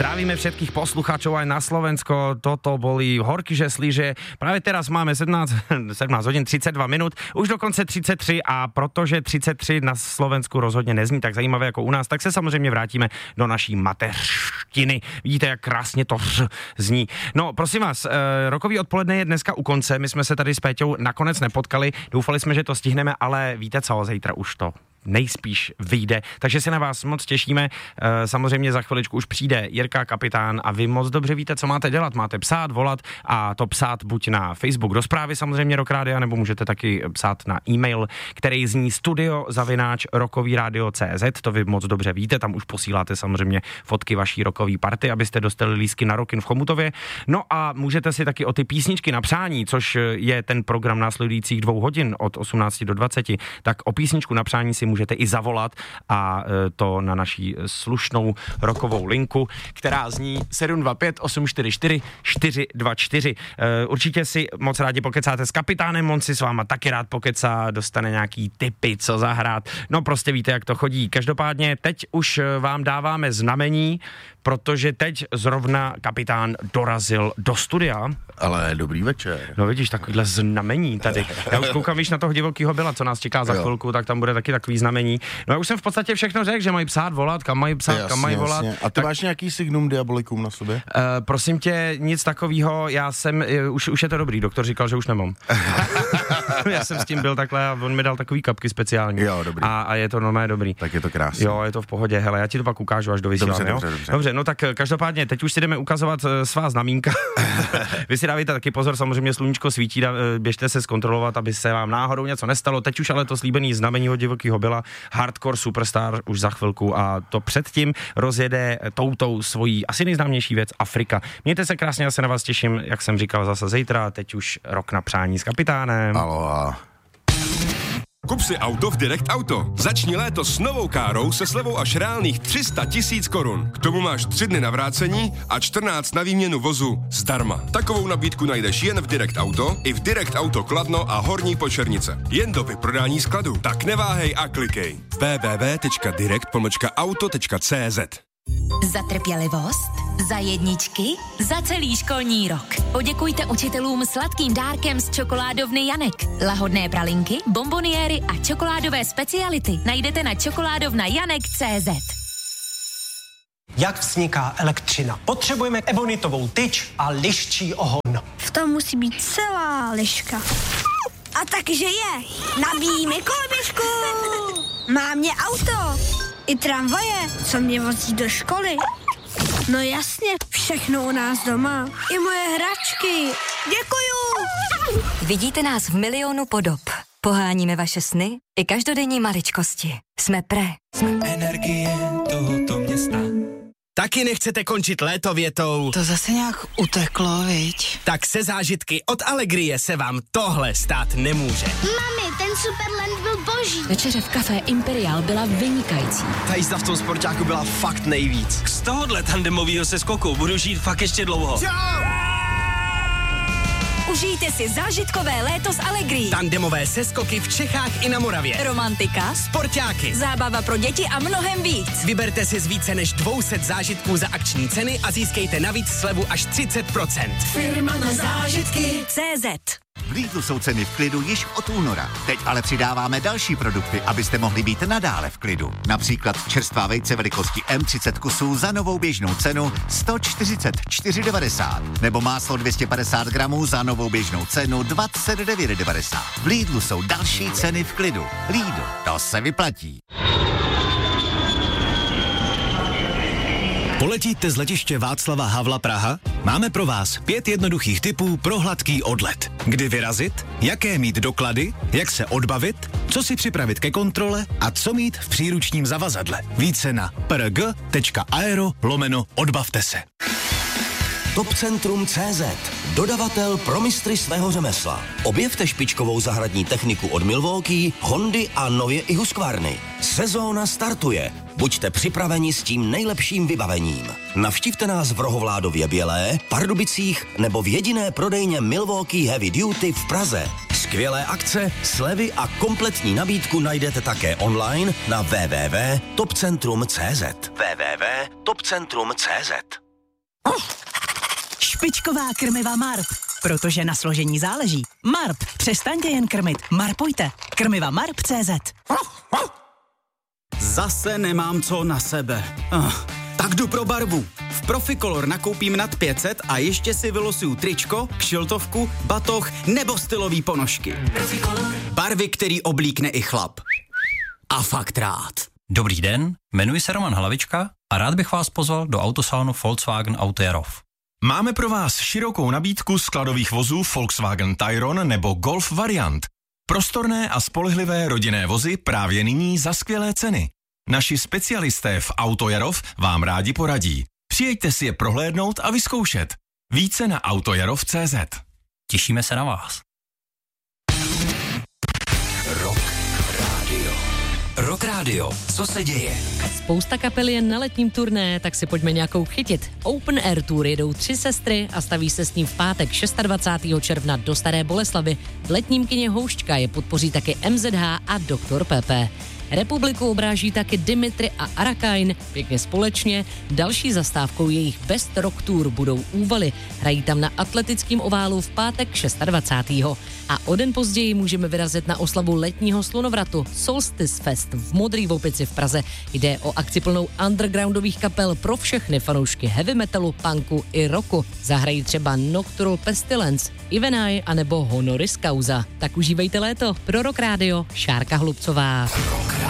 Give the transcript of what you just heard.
Zdravíme všetkých poslucháčov aj na Slovensko. Toto boli horky žesli, práve teraz máme 17 hodín 32 minút, už dokonce 33 a protože 33 na Slovensku rozhodně nezní tak zajímavé jako u nás, tak se samozřejmě vrátíme do naší mateřštiny. Vidíte, jak krásně to zní. No, prosím vás, rokový odpoledne je dneska u konce. My jsme se tady s Péťou nakonec nepotkali. Doufali jsme, že to stihneme, ale víte co, zítra už to nejspíš vyjde, takže se na vás moc těšíme. Samozřejmě za chviličku už přijde Jirka Kapitán a vy moc dobře víte, co máte dělat. Máte psát, volat a to psát buď na Facebook do zprávy samozřejmě Rock Rádia, nebo můžete taky psát na e-mail, který zní studio@rockovyradio.cz. To vy moc dobře víte, tam už posíláte samozřejmě fotky vaší rockové party, abyste dostali lístky na Rockin v Chomutově. No a můžete si taky o ty písničky na přání, což je ten program následujících 2 hodin od 18 do 20, tak o písničku na přání si můžete i zavolat a to na naší slušnou rockovou linku, která zní 725 844 424. Určitě si moc rádi pokecáte s kapitánem, on si s váma taky rád pokecá, dostane nějaký tipy, co zahrát. No prostě víte, jak to chodí. Každopádně teď už vám dáváme znamení, protože teď zrovna kapitán dorazil do studia. Ale dobrý večer. No vidíš, takovýhle znamení tady. Já už koukám, víš, na toho divokýho byla, co nás čeká za chvilku, tak tam bude taky takový znamení. No já už jsem v podstatě všechno řekl, že mají psát, volat, kam mají psát, kam mají volat. A ty máš nějaký signum diabolikum na sobě? Prosím tě, nic takového, já jsem, už je to dobrý, doktor říkal, že už nemám. Já jsem s tím byl takhle a on mi dal takový kapky speciální. Jo, dobrý. A je to normálně dobrý. Tak je to krásné. Jo, je to v pohodě, hele, já ti to pak ukážu, až dovysílám, jo? Dobře, no tak každopádně, teď už si jdeme ukazovat svá znamínka. Vy si dávajte taky pozor, samozřejmě sluníčko svítí, běžte se zkontrolovat, aby se vám náhodou něco nestalo. Teď už ale to slíbený znamení od divokýho byla Hardcore Superstar už za chvilku a to předtím rozjede toutou svojí asi nejznámější věc Afrika. Mějte se krásně, já se na vás těším, jak jsem říkal, zase zítra, teď už rok na přání s kapitánem. Aloha. Kup si auto v Direct Auto. Začni léto s novou károu se slevou až reálných 300 000 korun. K tomu máš 3 dny na vrácení a 14 na výměnu vozu zdarma. Takovou nabídku najdeš jen v Direct Auto, i v Direct Auto Kladno a Horní Počernice. Jen do vyprodání skladu. Tak neváhej a klikej. www.direct-auto.cz. Za trpělivost, za jedničky, za celý školní rok. Poděkujte učitelům sladkým dárkem z čokoládovny Janek. Lahodné pralinky, bomboniéry a čokoládové speciality najdete na čokoládovnajanek.cz. Jak vzniká elektřina? Potřebujeme ebonitovou tyč a liščí ohon. V tom musí být celá liška. A takže je. Nabíjíme koloběžku. Má mě auto. I tramvaje, co mě vozí do školy. No jasně, všechno u nás doma. I moje hračky. Děkuju. Vidíte nás v milionu podob. Poháníme vaše sny i každodenní maličkosti. Jsme Pre. Energie tohoto města. Taky nechcete končit léto větou? To zase nějak uteklo, viď? Tak se zážitky od Allegrie se vám tohle stát nemůže. Mami, ten Superland byl boží. Večeře v kafé Imperial byla vynikající. Ta jízda v tom sportáku byla fakt nejvíc. Z tohohle tandemovýho seskoku budu žít fakt ještě dlouho. Užijte si zážitkové léto s Allegrií. Tandemové seskoky v Čechách i na Moravě. Romantika, Sportáky, zábava pro děti a mnohem víc. vyberte si z více než 200 zážitků za akční ceny a získejte navíc slevu až 30%. Firma na zážitky CZ. V Lidlu jsou ceny v klidu již od února. Teď ale přidáváme další produkty, abyste mohli být nadále v klidu. Například čerstvá vejce velikosti M30 kusů za novou běžnou cenu 144,90. Nebo máslo 250 gramů za novou běžnou cenu 29,90. V Lidlu jsou další ceny v klidu. Lidl, to se vyplatí. Poletíte z letiště Václava Havla Praha? Máme pro vás 5 jednoduchých tipů pro hladký odlet. Kdy vyrazit, jaké mít doklady, jak se odbavit, co si připravit ke kontrole a co mít v příručním zavazadle. Více na prg.aero/odbavte se. Topcentrum.cz, dodavatel pro mistry svého řemesla. Objevte špičkovou zahradní techniku od Milwaukee, Hondy a nově i Husqvarny. Sezóna startuje. Buďte připraveni s tím nejlepším vybavením. Navštivte nás v Rohovládově Bělé, Pardubicích nebo v jediné prodejně Milwaukee Heavy Duty v Praze. Skvělé akce, slevy a kompletní nabídku najdete také online na www.topcentrum.cz. www.topcentrum.cz. Špičková krmiva Marp, protože na složení záleží. Marp, přestaňte jen krmit, marpujte. Krmiva Marp.cz. Zase nemám co na sebe. Tak jdu pro barvu. V Proficolor nakoupím nad 500 a ještě si vylosuju tričko, kšiltovku, batoh nebo stylový ponožky. Barvy, který oblíkne i chlap. A fakt rád. Dobrý den, jmenuji se Roman Hlavička a rád bych vás pozval do autosalonu Volkswagen Auto Jarov. Máme pro vás širokou nabídku skladových vozů Volkswagen Tayron nebo Golf variant. Prostorné a spolehlivé rodinné vozy právě nyní za skvělé ceny. Naši specialisté v Auto Jarov vám rádi poradí. Přijeďte si je prohlédnout a vyzkoušet. Více na autojarov.cz. Těšíme se na vás. Rock Radio. Co se děje? Spousta kapel je na letním turné, tak si pojďme nějakou chytit. Open Air Tour jedou 3 sestry a staví se s ním v pátek 26. června do Staré Boleslavi. V letním kině Houšťka je podpoří taky MZH a Dr. Pepe. Republiku obráží taky Dimitri a Arakain, pěkně společně. Další zastávkou jejich Best Rock Tour budou Úvaly. Hrají tam na atletickém oválu v pátek 26. A o den později můžeme vyrazit na oslavu letního slunovratu Solstice Fest v Modrý Vopici v Praze. Jde o akci plnou undergroundových kapel pro všechny fanoušky heavy metalu, punku i rocku. Zahrají třeba Nocturnal Pestilence, Ivenai anebo Honoris Causa. Tak užívejte léto. Pro Rock Radio, Šárka Hlubcová.